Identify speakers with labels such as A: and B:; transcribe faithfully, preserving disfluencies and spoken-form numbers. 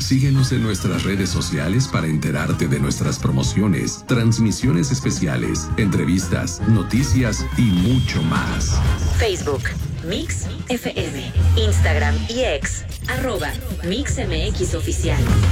A: Síguenos en nuestras redes sociales para enterarte de nuestras promociones, transmisiones especiales, entrevistas, noticias y mucho más.
B: Facebook, Mix F M, Instagram y X, arroba Mix M X Oficial.